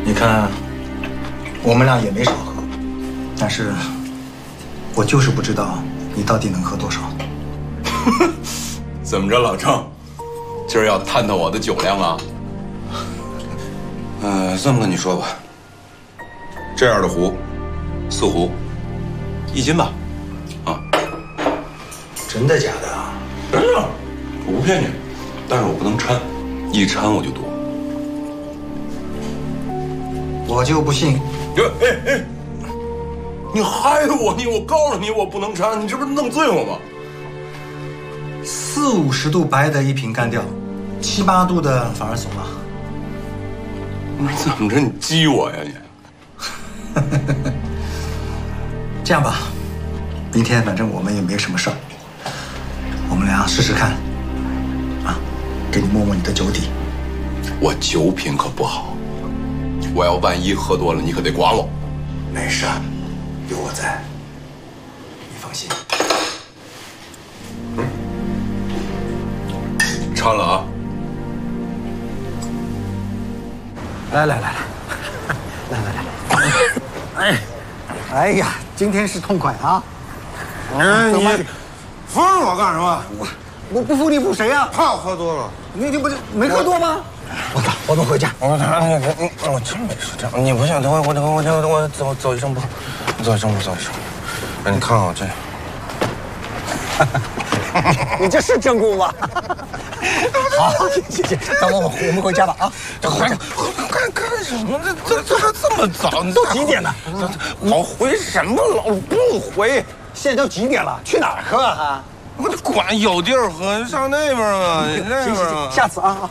你看，我们俩也没少喝，但是我就是不知道你到底能喝多少。 怎么着，老郑，今儿要探探我的酒量啊？这么跟你说吧，这样的壶，4壶，1斤吧，啊？ 真的假的啊？ 真的，我不骗你，但是我不能掺，一掺我就多。 我就不信。 哎，你害我！我告诉你，我不能掺，你这不是弄醉我吗 ？40、50度白的一瓶干掉，7、8度的反而怂了。 你怎么着？你激我呀你？ 这样吧，明天反正我们也没什么事儿，我们俩试试看，啊，给你摸摸你的酒底。 我酒品可不好，我要万一喝多了，你可得管我。 没事，有我在，你放心。 掺了啊！ 来，哎呀，今天是痛快啊！ 你扶我干什么？ 我不服你服谁呀？ 怕我喝多了？ 你不是没喝多吗？我走，我们回家。 我真没事，这样你不信，等会我走一声步，走一声。哎，你看我这， 你这是真功吗？好，行，咱们回家吧啊！ 干什么？这么早？ 都几点了？ 我回什么老不回？ 现在都几点了？去哪儿喝啊？ 我得管有地儿喝，你上那边吧， 行，下次啊。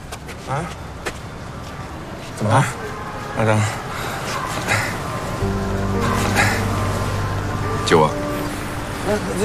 怎么了？ 老张， 酒啊。